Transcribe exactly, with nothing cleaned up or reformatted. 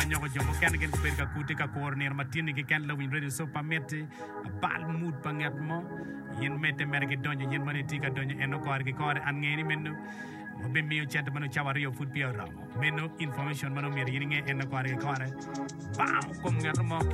nyoko jomo ken gen per ka kuti ka kornir matini ke ken lawin radio so pamete bal mood bangat mo yen mete merge donjo yen maneti ka donjo eno ko arge ko an ngeni menno be mi chat mano chawario food pia ramo menno information mano mi ringe eno ko arge ko bam kom ngat mo